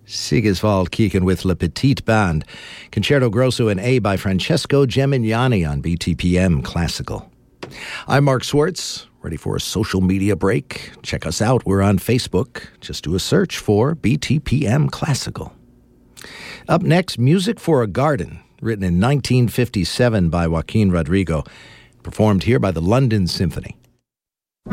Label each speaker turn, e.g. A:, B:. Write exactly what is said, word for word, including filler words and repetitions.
A: Sigiswald Kieken with La Petite Band. Concerto Grosso in A by Francesco Gemignani on B T P M Classical. I'm Mark Swartz, ready for a social media break. Check us out. We're on Facebook. Just do a search for B T P M Classical. Up next, Music for a Garden, written in nineteen fifty-seven by Joaquin Rodrigo, performed here by the London Symphony.